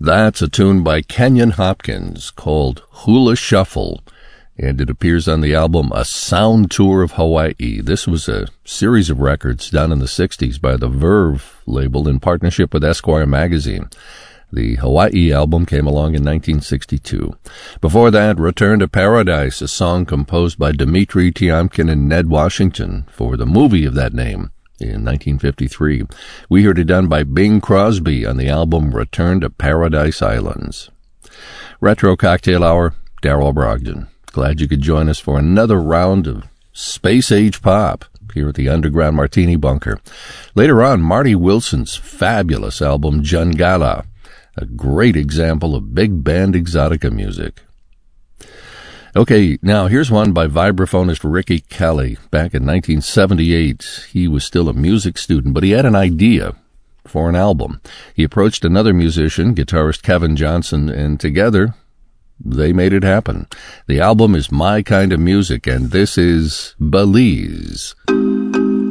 That's a tune by Kenyon Hopkins called Hula Shuffle, and it appears on the album A Sound Tour of Hawaii. This was a series of records done in the 60s by the Verve label in partnership with Esquire magazine. The Hawaii album came along in 1962. Before that, Return to Paradise, a song composed by Dmitri Tiomkin and Ned Washington for the movie of that name in 1953. We heard it done by Bing Crosby on the album Return to Paradise Islands. Retro Cocktail Hour, Darryl Brogdon. Glad you could join us for another round of space-age pop here at the Underground Martini Bunker. Later on, Marty Wilson's fabulous album Jungala, a great example of big band exotica music. Okay, now here's one by vibraphonist Ricky Kelly. Back in 1978, he was still a music student, but he had an idea for an album. He approached another musician, guitarist Kevin Johnson, and together they made it happen. The album is My Kind of Music, and this is Belize.